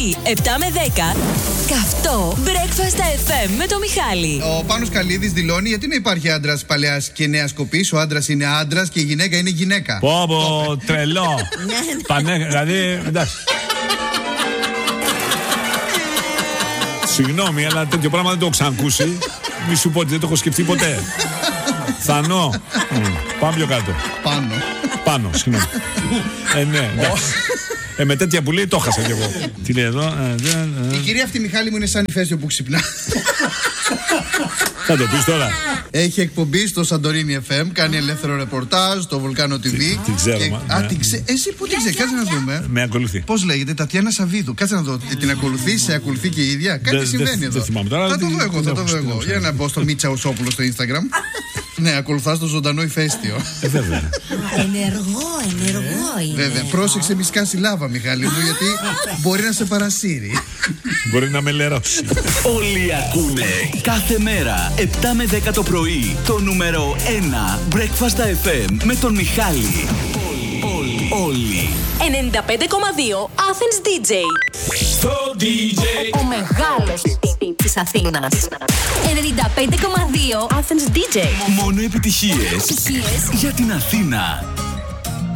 πρωί, 7 με 10, καυτό Breakfast FM με το Μιχάλη. Ο Πάνος Καλίδης δηλώνει γιατί να υπάρχει άντρας παλαιάς και νέας κοπής. Ο άντρας είναι άντρας και η γυναίκα είναι γυναίκα. Πω, τρελό. Δηλαδή, εντάξει. Συγγνώμη, αλλά τέτοιο πράγμα δεν το έχω ξανακούσει. Μη σου πω ότι δεν το έχω σκεφτεί ποτέ. Θανό. Πάμε πιο κάτω. Πάνω, συγγνώμη. Ναι, εντάξει. Με τέτοια που λέει το χάσα κι εγώ. Τι λέει εδώ. Η κυρία αυτή, Μιχάλη μου, είναι σαν ηφαίστειο που ξυπνά. Θα το πεις τώρα. Έχει εκπομπή στο Σαντορίνι FM, κάνει ελεύθερο ρεπορτάζ στο Βουλκάνο TV. Την ξέρω. Εσύ που την ξέρει, κάτσε να δούμε. Με ακολουθεί. Πώς λέγεται, Τατιάνα Σαββίδου. Κάτσε να δω. Την ακολουθεί, σε ακολουθεί και η ίδια. Κάτι συμβαίνει εδώ. Θα το δω εγώ. Για να μπω στο Μίτσα Οσόπουλο στο Instagram. Ναι, ακολουθά το ζωντανό ηφαίστειο. Βέβαια. Ενεργό είναι. Βέβαια. Πρόσεξε, μη σκάσει λάβα, Μιχάλη μου, γιατί μπορεί να σε παρασύρει. Μπορεί να με λερώσει. Όλοι ακούνε κάθε μέρα 7 με 10 το πρωί το νούμερο 1 Breakfast FM με τον Μιχάλη. Όλοι. 95,2 Athens DJ. Στο DJ. Ο μεγάλος της Αθήνας. 95,2 Athens DJ. Μόνο επιτυχίες για την Αθήνα.